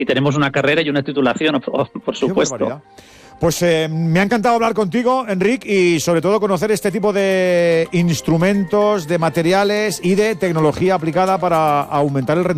y tenemos una carrera y una titulación, por supuesto. Pues me ha encantado hablar contigo, Enric, y sobre todo conocer este tipo de instrumentos, de materiales y de tecnología aplicada para aumentar el rendimiento